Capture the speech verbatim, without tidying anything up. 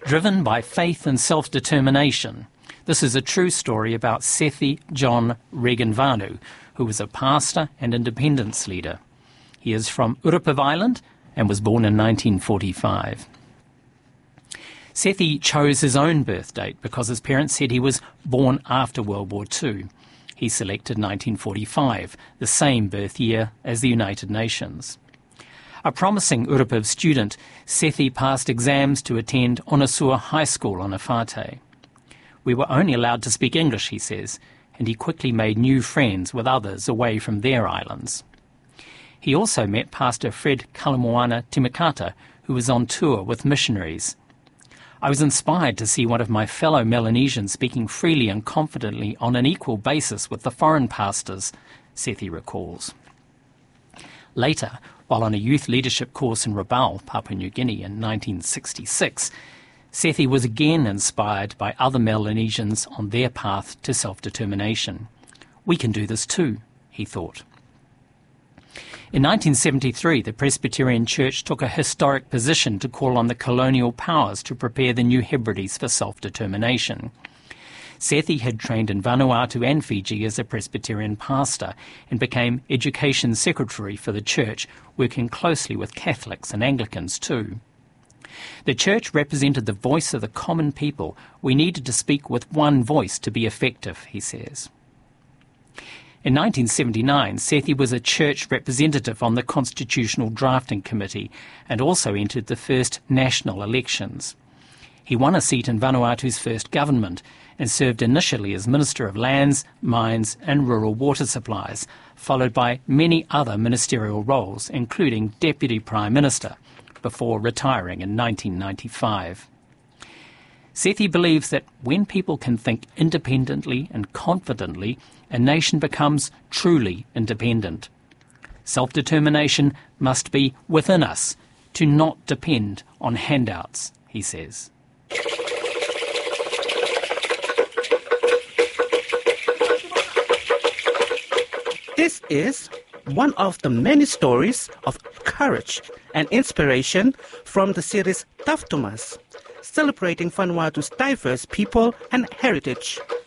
driven by faith and self-determination. This is a true story about Sethi John Regenvanu, who was a pastor and independence leader. He is from Urupave Island and was born in nineteen forty-five. Sethi chose his own birth date because his parents said he was born after World War Two. He selected nineteen forty-five, the same birth year as the United Nations. A promising Urupave student, Sethi passed exams to attend Onosua High School on Awhate. We were only allowed to speak English, he says, and he quickly made new friends with others away from their islands. He also met Pastor Fred Kalamoana Timikata, who was on tour with missionaries. I was inspired to see one of my fellow Melanesians speaking freely and confidently on an equal basis with the foreign pastors, Sethi recalls. Later, while on a youth leadership course in Rabaul, Papua New Guinea in nineteen sixty-six, Sethi was again inspired by other Melanesians on their path to self-determination. We can do this too, he thought. In nineteen seventy-three, the Presbyterian Church took a historic position to call on the colonial powers to prepare the New Hebrides for self-determination. Sethi had trained in Vanuatu and Fiji as a Presbyterian pastor and became Education Secretary for the Church, working closely with Catholics and Anglicans too. The Church represented the voice of the common people. We needed to speak with one voice to be effective, he says. In nineteen seventy-nine, Sethi was a church representative on the Constitutional Drafting Committee and also entered the first national elections. He won a seat in Vanuatu's first government and served initially as Minister of Lands, Mines and Rural Water Supplies, followed by many other ministerial roles, including Deputy Prime Minister, before retiring in nineteen ninety-five. Sethi believes that when people can think independently and confidently, a nation becomes truly independent. Self-determination must be within us, to not depend on handouts, he says. This is one of the many stories of courage and inspiration from the series Taftumas, celebrating Vanuatu's diverse people and heritage.